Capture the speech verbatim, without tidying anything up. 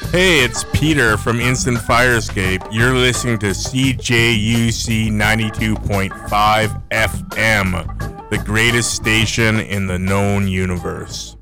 Hey, it's Peter from Instant Fire Escape. You're listening to C J U C ninety-two point five F M, the greatest station in the known universe.